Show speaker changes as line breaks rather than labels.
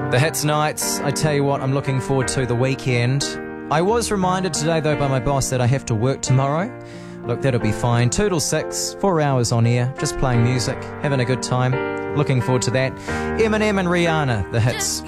The hits nights, I tell you what, I'm looking forward to the weekend. I was reminded today, though, by my boss that I have to work tomorrow. Look, that'll be fine. 2 till 6, 4 hours on air, just playing music, having a good time. Looking forward to that. Eminem and Rihanna, the hits.